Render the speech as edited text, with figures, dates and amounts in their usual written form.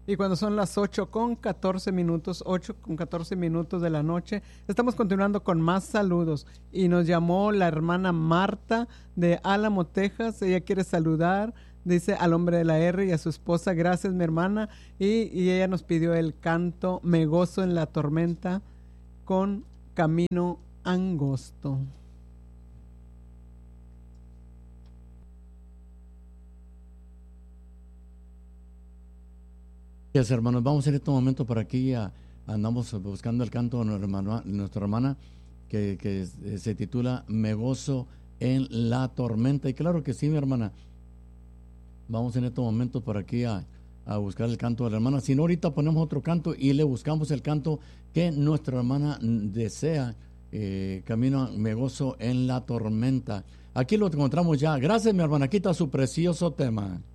Y cuando son las 8:14, 8:14 de la noche, estamos continuando con más saludos. Y nos llamó la hermana Marta de Álamo, Texas. Ella quiere saludar, dice, al hombre de la R y a su esposa. Gracias, mi hermana. Y ella nos pidió el canto Me gozo en la tormenta con Camino Angosto. Gracias, hermanos. Vamos en este momento por aquí. Andamos buscando el canto de nuestra hermana que se titula Me gozo en la tormenta. Y claro que sí, mi hermana. Vamos en este momento por aquí a buscar el canto de la hermana. Si no, ahorita ponemos otro canto y le buscamos el canto que nuestra hermana desea. Camino, me gozo en la tormenta. Aquí lo encontramos ya. Gracias, mi hermana. Aquí está su precioso tema.